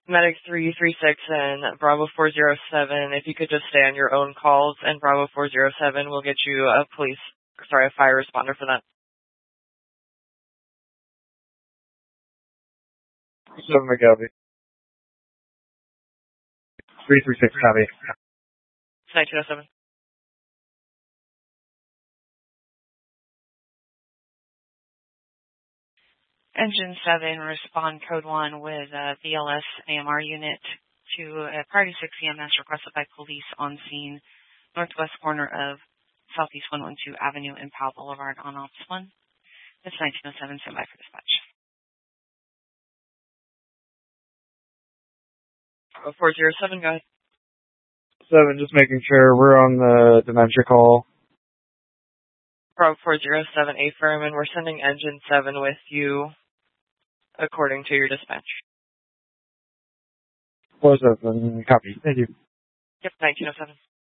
Medic 336 and Bravo 407, if you could just stay on your own calls, and Bravo 407 will get you a fire responder for that. 7 McGilvey. 336 copy. 1907. Engine 7, respond code 1 with VLS AMR unit to a priority 6 EMS requested by police on scene, northwest corner of Southeast 112 Avenue and Powell Boulevard on Ops 1. It's 1907, stand by for dispatch. 407, go ahead. 7, just making sure we're on the dementia call. Bravo 407, affirm, and we're sending Engine 7 with you according to your dispatch. 407, copy. Thank you. Yep, 1907.